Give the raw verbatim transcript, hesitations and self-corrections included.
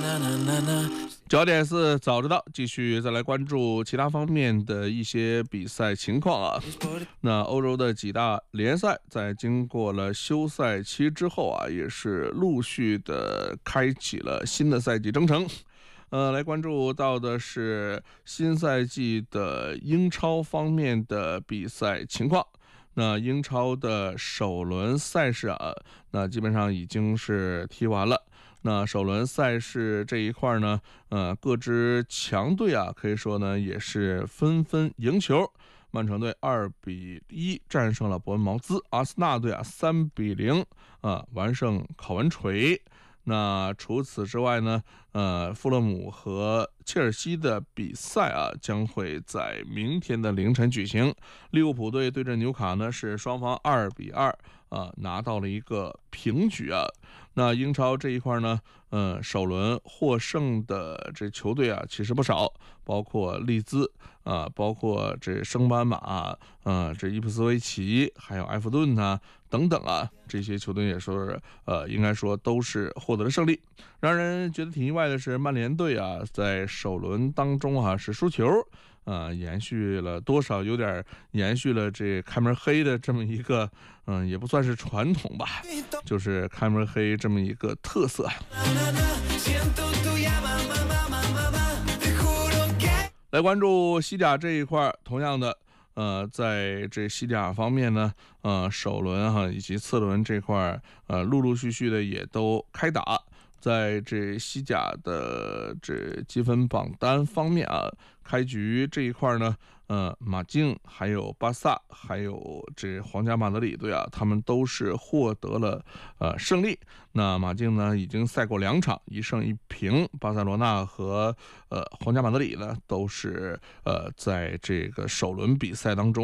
焦点是早知道，继续再来关注其他方面的一些比赛情况啊。那欧洲的几大联赛在经过了休赛期之后啊，也是陆续的开启了新的赛季征程。呃，来关注到的是新赛季的英超方面的比赛情况。那英超的首轮赛事啊，那基本上已经是踢完了。那首轮赛事这一块呢，呃，各支强队啊，可以说呢也是纷纷赢球。曼城队二比一战胜了伯恩茅斯，阿森纳队啊三比零啊完胜考文垂。那除此之外呢，呃，富勒姆和切尔西的比赛啊，将会在明天的凌晨举行。利物浦队对阵纽卡呢，是双方二比二啊拿到了一个平局啊。那英超这一块呢，呃，首轮获胜的这球队啊，其实不少，包括利兹啊，包括这升班马啊，呃，这伊普斯维奇，还有埃弗顿啊等等啊，这些球队也是呃，应该说都是获得了胜利。让人觉得挺意外的是，曼联队啊，在首轮当中啊是输球。呃，延续了多少有点延续了这开门黑的这么一个，嗯、呃，也不算是传统吧，就是开门黑这么一个特色。来关注西甲这一块，同样的，呃，在这西甲方面呢，呃，首轮哈以及次轮这块，呃，陆陆续续的也都开打。在这西甲的这积分榜单方面啊，开局这一块呢，呃，马竞还有巴萨还有这皇家马德里队啊，他们都是获得了呃胜利。那马竞呢已经赛过两场，一胜一平。巴塞罗那和呃皇家马德里呢都是呃在这个首轮比赛当中